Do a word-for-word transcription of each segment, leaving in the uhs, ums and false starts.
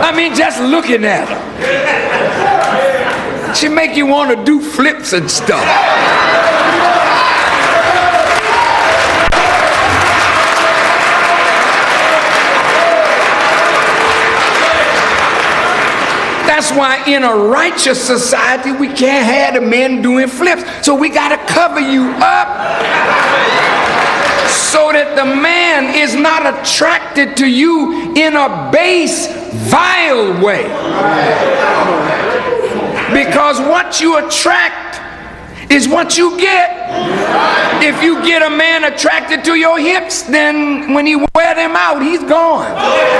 I mean, just looking at her. She make you want to do flips and stuff. That's why in a righteous society we can't have the men doing flips. So we got to cover you up so that the man is not attracted to you in a base, vile way. Because what you attract is what you get. If you get a man attracted to your hips, then when he wear them out, he's gone.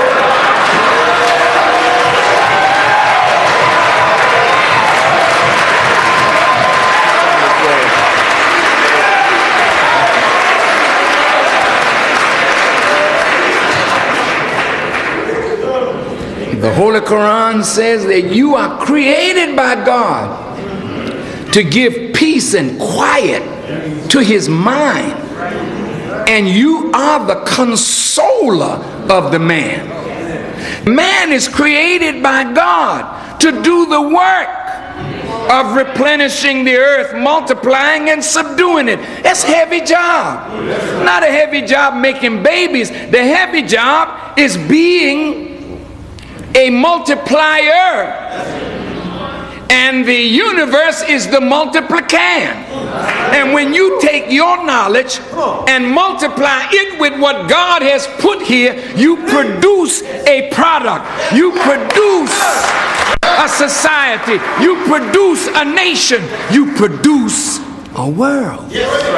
The Holy Quran says that you are created by God to give peace and quiet to his mind, and you are the consoler of the man. Man is created by God to do the work of replenishing the earth, multiplying and subduing it. That's a heavy job. Not a heavy job making babies. The heavy job is being a multiplier, and the universe is the multiplicand. And when you take your knowledge and multiply it with what God has put here, you produce a product, you produce a society, you produce a nation, you produce a world.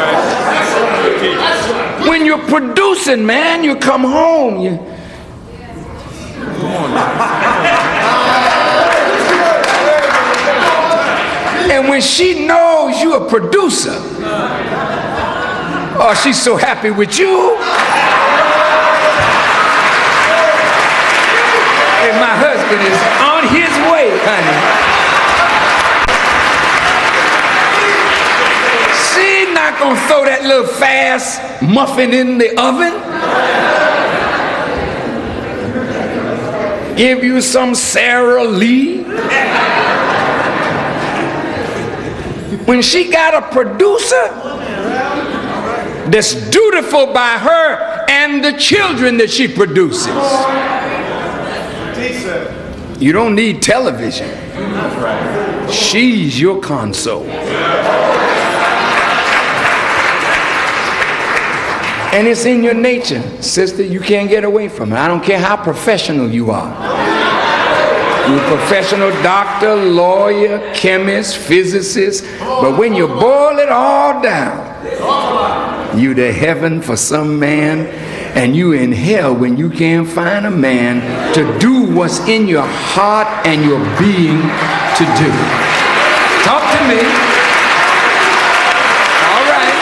When you're producing, man, you come home, you and when she knows you're a producer, oh, she's so happy with you. And my husband is on his way, honey. She's not gonna throw that little fast muffin in the oven. Give you some Sara Lee. When she got a producer that's dutiful by her and the children that she produces, you don't need television. She's your console. And it's in your nature, sister. You can't get away from it. I don't care how professional you are. You're a professional doctor, lawyer, chemist, physicist. But when you boil it all down, you to heaven for some man, and you in hell when you can't find a man to do what's in your heart and your being to do. Talk to me. All right.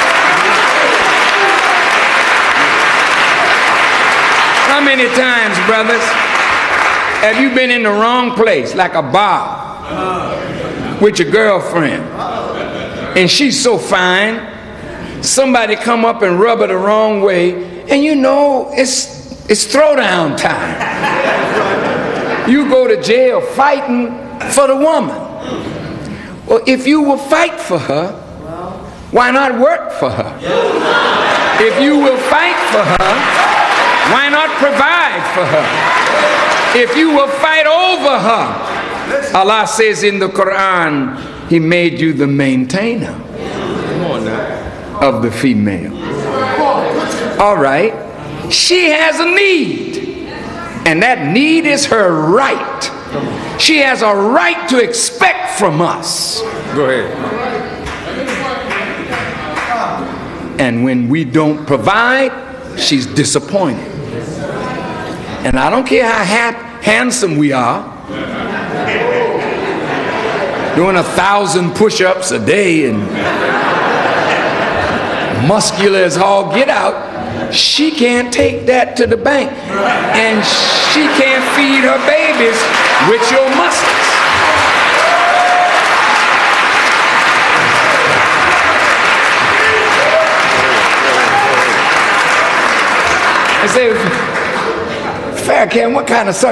How many times, brothers, have you been in the wrong place, like a bar, with your girlfriend, and she's so fine, somebody come up and rub her the wrong way, and you know it's it's throwdown time. You go to jail fighting for the woman. Well, if you will fight for her, why not work for her? If you will fight for her, why not provide for her? If you will fight over her, Allah says in the Quran, He made you the maintainer of the female. All right, she has a need, and that need is her right. She has a right to expect from us. Go ahead. And when we don't provide, she's disappointed. And I don't care how ha handsome we are, doing a thousand push-ups a day and muscular as all get out, she can't take that to the bank, and she can't feed her babies with your muscles. I say, Farrakhan, what kind of